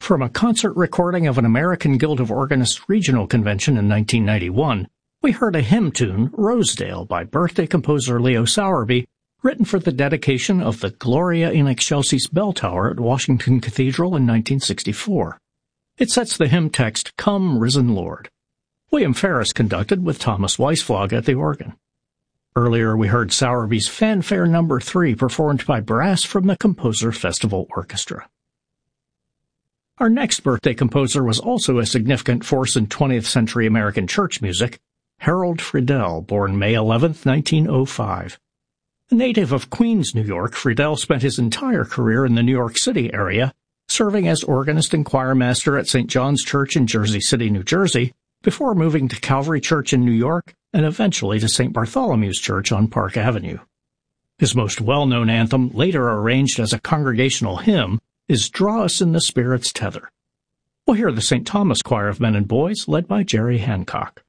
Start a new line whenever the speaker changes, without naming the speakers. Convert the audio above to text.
From a concert recording of an American Guild of Organists regional convention in 1991, we heard a hymn tune, Rosedale, by birthday composer Leo Sowerby, written for the dedication of the Gloria in Excelsis bell tower at Washington Cathedral in 1964. It sets the hymn text, Come, Risen Lord. William Ferris conducted with Thomas Weisflog at the organ. Earlier we heard Sowerby's Fanfare No. 3 performed by brass from the Composer Festival Orchestra. Our next birthday composer was also a significant force in 20th century American church music, Harold Friedel, born May 11, 1905. A native of Queens, New York, Friedel spent his entire career in the New York City area, serving as organist and choirmaster at St. John's Church in Jersey City, New Jersey, before moving to Calvary Church in New York and eventually to St. Bartholomew's Church on Park Avenue. His most well-known anthem, later arranged as a congregational hymn, is Draw Us in the Spirit's Tether. We'll hear the St. Thomas Choir of Men and Boys, led by Jerry Hancock.